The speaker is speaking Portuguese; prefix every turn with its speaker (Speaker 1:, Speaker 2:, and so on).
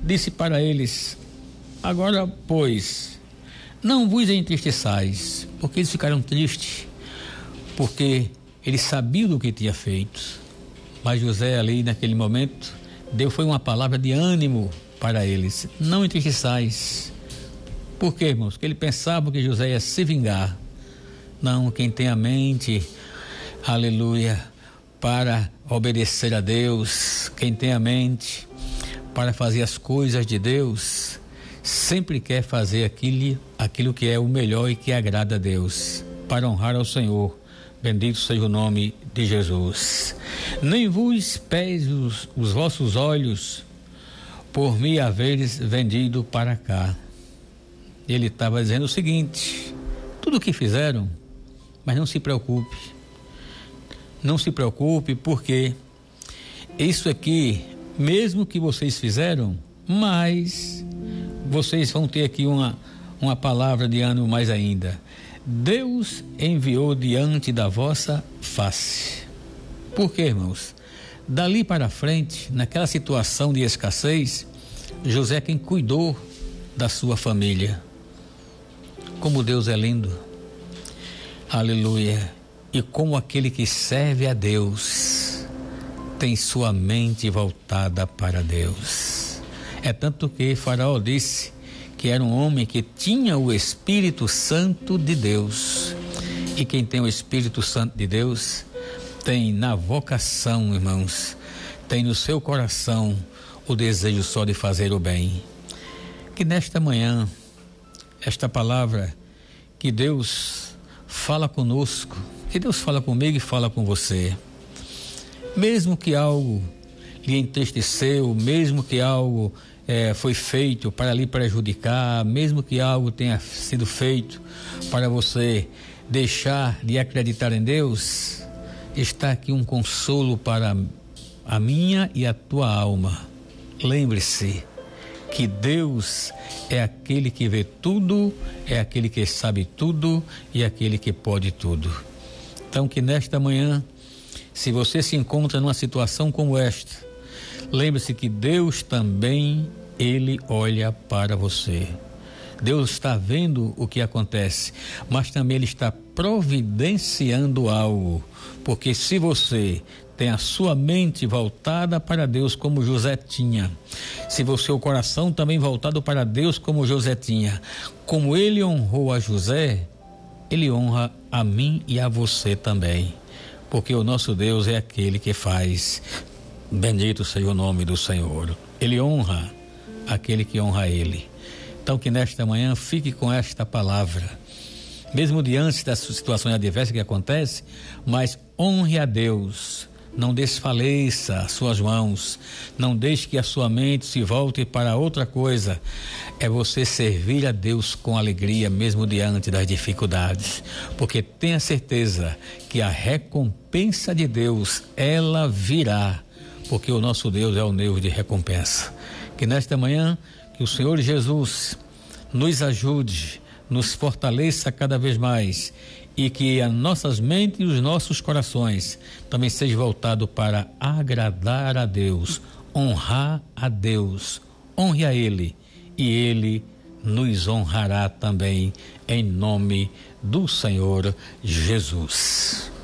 Speaker 1: disse para eles: agora, pois, não vos entristeçais, porque eles ficaram tristes, porque eles sabiam do que tinha feito. Mas José ali naquele momento foi uma palavra de ânimo para eles: não entristeçais. Por quê, irmãos? Porque ele pensava que José ia se vingar. Não, quem tem a mente, aleluia, para obedecer a Deus, quem tem a mente para fazer as coisas de Deus, sempre quer fazer aquilo que é o melhor e que agrada a Deus, para honrar ao Senhor. Bendito seja o nome de Jesus. Nem vos pese os vossos olhos por me haveres vendido para cá. Ele estava dizendo o seguinte: tudo o que fizeram, mas não se preocupe. Não se preocupe, porque isso aqui, mesmo que vocês fizeram, mas vocês vão ter aqui uma palavra de ânimo mais ainda. Deus enviou diante da vossa face. Por quê, irmãos? Dali para frente, naquela situação de escassez, José é quem cuidou da sua família. Como Deus é lindo. Aleluia. E como aquele que serve a Deus tem sua mente voltada para Deus. É tanto que Faraó disse que era um homem que tinha o Espírito Santo de Deus. E quem tem o Espírito Santo de Deus tem na vocação, irmãos, tem no seu coração o desejo só de fazer o bem. Que nesta manhã, esta palavra, que Deus fala conosco, que Deus fala comigo e fala com você. Mesmo que algo lhe entristeceu, mesmo que algo foi feito para lhe prejudicar, mesmo que algo tenha sido feito para você deixar de acreditar em Deus, está aqui um consolo para a minha e a tua alma. Lembre-se que Deus é aquele que vê tudo, é aquele que sabe tudo e é aquele que pode tudo. Então, que nesta manhã, se você se encontra numa situação como esta, lembre-se que Deus também, Ele olha para você. Deus está vendo o que acontece, mas também Ele está providenciando algo, porque se você tem a sua mente voltada para Deus como José tinha, se o seu coração também voltado para Deus como José tinha, como ele honrou a José, ele honra a mim e a você também, porque o nosso Deus é aquele que faz. Bendito seja o nome do Senhor. Ele honra aquele que honra ele. Então, que nesta manhã fique com esta palavra, mesmo diante das situações adversas que acontecem, mas honre a Deus. Não desfaleça as suas mãos, não deixe que a sua mente se volte para outra coisa. É você servir a Deus com alegria, mesmo diante das dificuldades, porque tenha certeza que a recompensa de Deus, ela virá, porque o nosso Deus é o Deus de recompensa. Que nesta manhã, que o Senhor Jesus nos ajude, nos fortaleça cada vez mais, e que as nossas mentes e os nossos corações também sejam voltados para agradar a Deus, honrar a Deus. Honre a Ele e Ele nos honrará também, em nome do Senhor Jesus.